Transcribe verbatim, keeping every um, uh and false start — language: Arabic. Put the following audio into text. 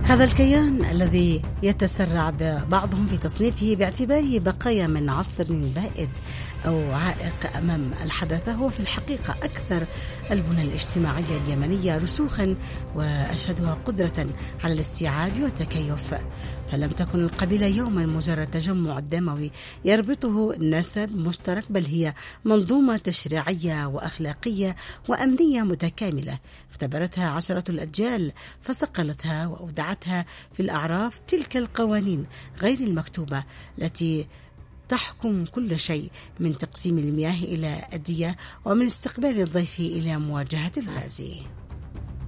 هذا الكيان الذي يتسرع بعضهم في تصنيفه باعتباره بقايا من عصر بائد أو عائق أمام الحدث، هو في الحقيقة أكثر البنى الاجتماعية اليمنية رسوخا وأشهدها قدرة على الاستيعاب والتكيف. فلم تكن القبيلة يوما مجرد تجمع دموي يربطه نسب مشترك، بل هي منظومة تشريعية وأخلاقية وأمنية متكاملة اختبرتها عشرة الأجيال فصقلتها وأودعتها في الأعراف تلك القوانين غير المكتوبة التي تحكم كل شيء، من تقسيم المياه إلى أدية، ومن استقبال الضيف إلى مواجهة الغازي.